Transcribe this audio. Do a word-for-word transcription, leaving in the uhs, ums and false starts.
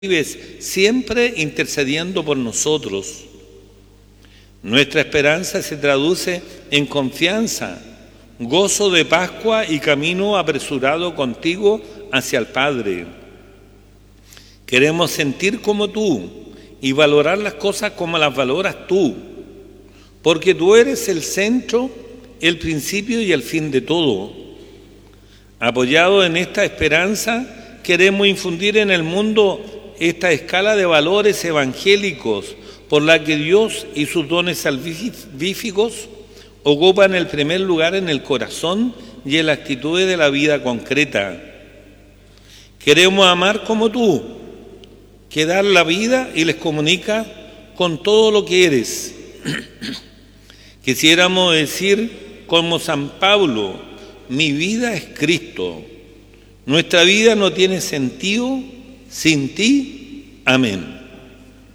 vives siempre intercediendo por nosotros. Nuestra esperanza se traduce en confianza, gozo de Pascua y camino apresurado contigo hacia el Padre. Queremos sentir como tú y valorar las cosas como las valoras tú, porque tú eres el centro, el principio y el fin de todo. Apoyado en esta esperanza, queremos infundir en el mundo esta escala de valores evangélicos por la que Dios y sus dones salvíficos ocupan el primer lugar en el corazón y en las actitudes de la vida concreta. Queremos amar como tú, que dar la vida y les comunica con todo lo que eres. Quisiéramos decir como San Pablo: mi vida es Cristo. Nuestra vida no tiene sentido sin ti. Amén.